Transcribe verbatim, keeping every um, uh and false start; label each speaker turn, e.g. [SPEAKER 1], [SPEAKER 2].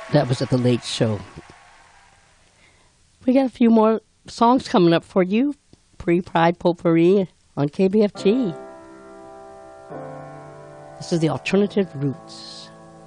[SPEAKER 1] That was at the Late Show. We got a few more songs coming up for you. Pre-Pride Potpourri on K B F G. This is the Alternative Roots.